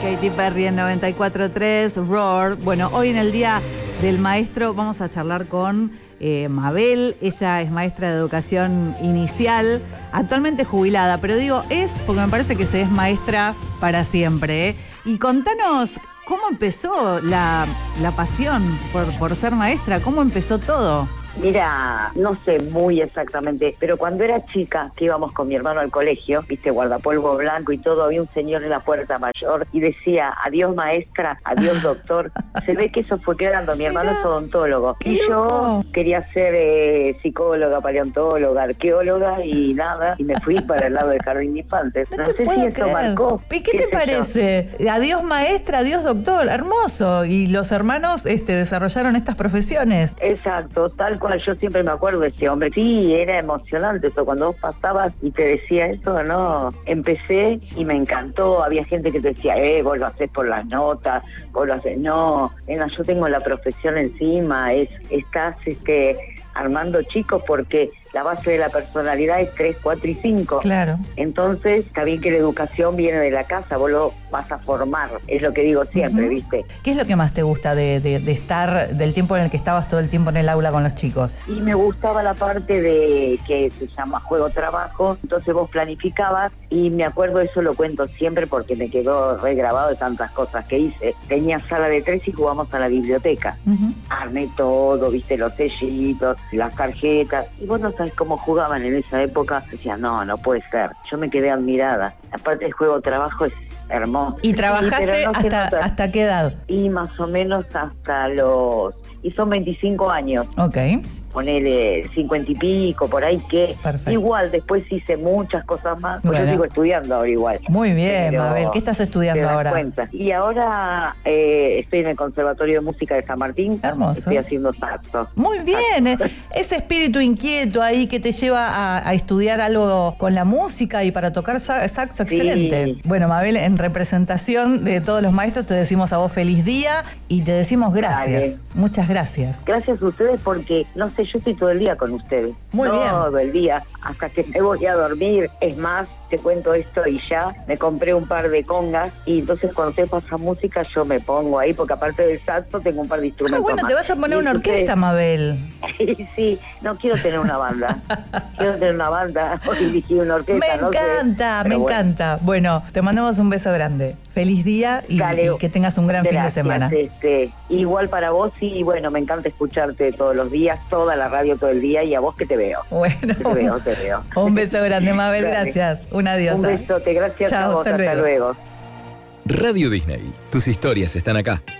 Katy Perry en 94.3, Roar. Bueno, hoy en el Día del Maestro vamos a charlar con Mabel. Ella es maestra de educación inicial, actualmente jubilada, pero digo es porque me parece que se es maestra para siempre, ¿eh? Y contanos, ¿cómo empezó la pasión por ser maestra? ¿Cómo empezó todo? Mira, no sé muy exactamente, pero cuando era chica, que íbamos con mi hermano al colegio, viste, guardapolvo blanco y todo, había un señor en la puerta mayor y decía, adiós maestra, adiós doctor. Se ve que eso fue quedando, mi hermano es odontólogo. Y yo quería ser psicóloga, paleontóloga, arqueóloga y nada, y me fui para el lado del jardín de infantes. No sé si eso marcó. ¿Y qué te parece? Adiós maestra, adiós doctor, hermoso. Y los hermanos desarrollaron estas profesiones. Exacto, tal cual. Yo siempre me acuerdo de ese hombre. Sí, era emocionante eso, cuando vos pasabas y te decía eso, ¿no? Empecé y me encantó. Había gente que te decía, vos lo hacés por las notas, vos lo hacés. No, yo tengo la profesión encima, estás armando chicos porque la base de la personalidad es 3, 4 y 5. Claro. Entonces, está bien que la educación viene de la casa, vos lo vas a formar, es lo que digo siempre, ¿viste? ¿Qué es lo que más te gusta de estar, del tiempo en el que estabas todo el tiempo en el aula con los chicos? Y me gustaba la parte de que se llama juego-trabajo, entonces vos planificabas, y me acuerdo, eso lo cuento siempre porque me quedó regrabado de tantas cosas que hice. Tenía sala de 3 y jugamos a la biblioteca. Armé todo, viste, los sellitos, las tarjetas, y vos no sabés cómo jugaban en esa época. Decía, no puede ser. Yo me quedé admirada. Aparte el juego-trabajo es hermoso. ¿Y trabajaste hasta qué edad? Y más o menos hasta los... Y son 25 años. Ok. Ponele 50 y pico, por ahí que... Perfecto. Igual, después hice muchas cosas más. Porque yo sigo estudiando ahora igual. Muy bien, Mabel. ¿Qué estás estudiando ahora? Cuenta. Y ahora estoy en el Conservatorio de Música de San Martín. Hermoso. Estoy haciendo saxo. Muy bien. Ese espíritu inquieto ahí que te lleva a estudiar algo con la música y para tocar saxo, excelente. Sí. Bueno, Mabel, en representación de todos los maestros te decimos a vos feliz día y te decimos gracias. Dale. Muchas gracias. Gracias a ustedes porque, no sé, yo estoy todo el día con ustedes. Muy bien. Todo el día, hasta que me voy a dormir. Es más, te cuento esto y ya me compré un par de congas y entonces cuando te pasa música yo me pongo ahí, porque aparte del saxo tengo un par de instrumentos bueno, más. te vas a poner una orquesta, Mabel. Sí, no quiero tener una banda. Quiero tener una banda o dirigir una orquesta. Me encanta. Bueno, te mandamos un beso grande. Feliz día y que tengas un gran fin de semana. Igual para vos y bueno, me encanta escucharte todos los días, toda la radio todo el día y a vos que te veo. Bueno, te veo. Un beso grande, Mabel, gracias. Un adiós. Un besote, gracias. Chao, a vos, hasta luego. Radio Disney, tus historias están acá.